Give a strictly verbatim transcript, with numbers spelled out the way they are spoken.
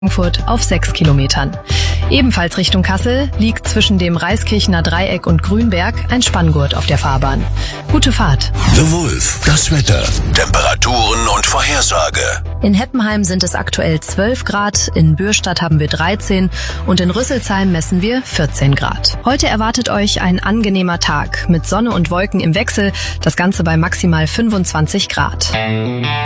Frankfurt auf sechs Kilometern. Ebenfalls Richtung Kassel liegt zwischen dem Reiskirchener Dreieck und Grünberg ein Spanngurt auf der Fahrbahn. Gute Fahrt. The Wolf, das Wetter, Temperaturen und Vorhersage. In Heppenheim sind es aktuell zwölf Grad, in Bürstadt haben wir dreizehn und in Rüsselsheim messen wir vierzehn Grad. Heute erwartet euch ein angenehmer Tag mit Sonne und Wolken im Wechsel, das Ganze bei maximal fünfundzwanzig Grad.